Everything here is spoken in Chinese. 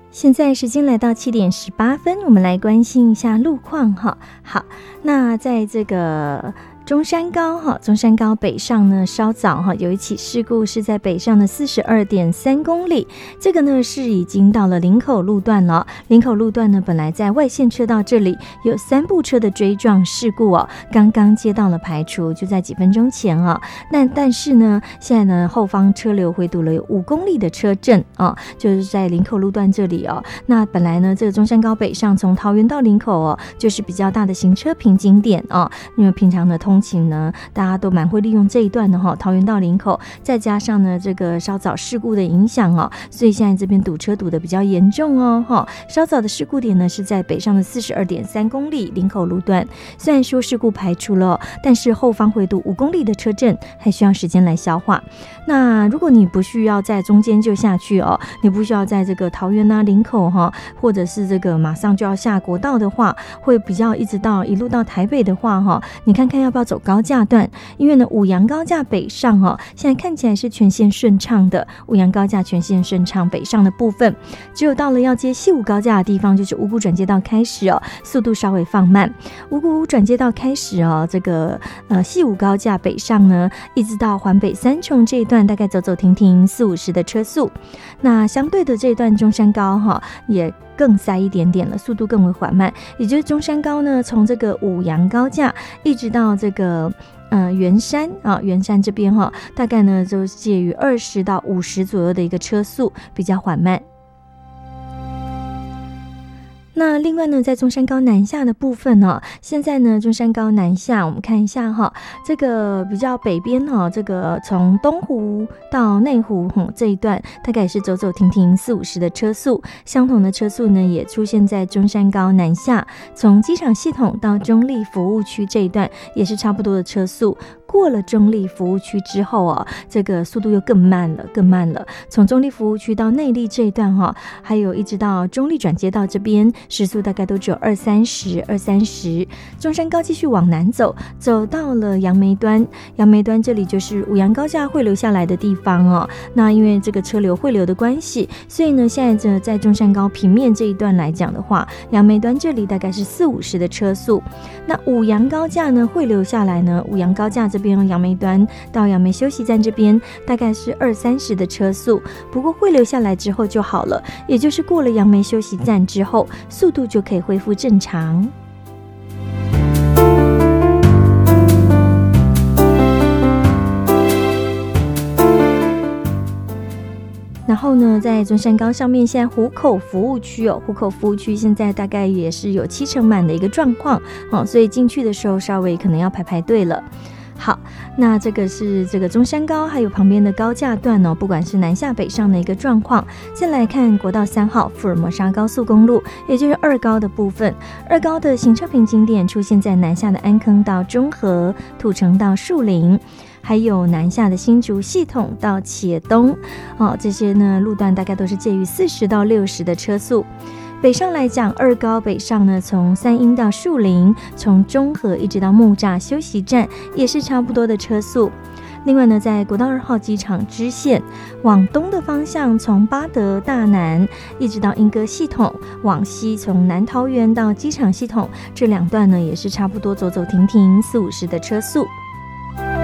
现在时间来到7:18，我们来关心一下路况哈。好，那在这个中山高北上呢，稍早有一起事故是在北上的42.3公里，这个呢是已经到了林口路段了。林口路段呢本来在外线车道这里有3部车的追撞事故刚刚接到了排除，就在几分钟前但是呢现在呢后方车流回堵了有5公里的车阵就是在林口路段这里那本来呢这个中山高北上从桃园到林口就是比较大的行车瓶颈点因为平常的通勤呢大家都蛮会利用这一段的桃园到林口，再加上呢这个稍早事故的影响所以现在这边堵车堵得比较严重稍早的事故点呢是在北上的42.3公里林口路段，虽然说事故排除了但是后方回堵5公里的车阵还需要时间来消化。那如果你不需要在中间就下去你不需要在这个桃园林口或者是这个马上就要下国道的话，会比较一路到台北的话你看看要不要走高架段，因为呢五杨高架北上现在看起来是全线顺畅的，五杨高架全线顺畅北上的部分，只有到了要接西武高架的地方，就是五股转接道开始速度稍微放慢。五股转接道开始这个西武高架北上呢，一直到环北三重这一段大概走走停停40-50的车速。那相对的这一段中山高也更塞一点点了，速度更为缓慢，也就是中山高呢从这个五杨高架一直到这个圆山这边大概呢就介于20到50左右的一个车速，比较缓慢。那另外呢在中山高南下的部分现在呢中山高南下我们看一下这个比较北边这个从东湖到内湖这一段大概也是走走停停40-50的车速，相同的车速呢也出现在中山高南下从机场系统到中立服务区这一段也是差不多的车速。过了中立服务区之后这个速度又更慢了。从中立服务区到内壢这一段还有一直到中立转接道这边时速大概都只有230。中山高继续往南走到了杨梅端这里就是五杨高架汇流下来的地方那因为这个车流汇流的关系，所以呢现在在中山高平面这一段来讲的话，杨梅端这里大概是40-50的车速。那五杨高架呢汇流下来呢，五杨高架这边杨梅端到杨梅休息站这边大概是230的车速，不过汇流下来之后就好了，也就是过了杨梅休息站之后速度就可以恢复正常。然后呢在中山高上面现在湖口服务区现在大概也是有70%满的一个状况所以进去的时候稍微可能要排队了。好，那这个是这个中山高还有旁边的高架段不管是南下北上的一个状况。再来看国道3号福尔摩沙高速公路，也就是二高的部分，二高的行车瓶颈点出现在南下的安坑到中和、土城到树林，还有南下的新竹系统到茄东这些呢路段大概都是介于40到60的车速。北上来讲，二高北上呢，从三鹰到树林，从中和一直到木栅休息站，也是差不多的车速。另外呢，在国道2号机场支线往东的方向，从八德、大南一直到莺歌系统，往西从南桃园到机场系统，这两段呢也是差不多走走停停40-50的车速。